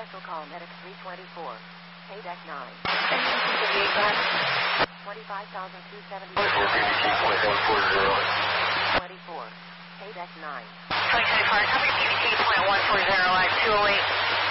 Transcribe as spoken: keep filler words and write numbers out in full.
Special call medic three twenty-four. Pay deck nine. twenty-five thousand two hundred seventy. twenty-four. Pay deck nine. twenty twenty-four, copy P B T point one four zero, two oh eight.